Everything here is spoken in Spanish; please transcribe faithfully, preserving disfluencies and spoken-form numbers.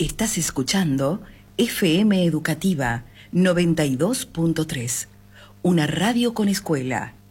Estás escuchando F M Educativa noventa y dos punto tres, una radio con escuela.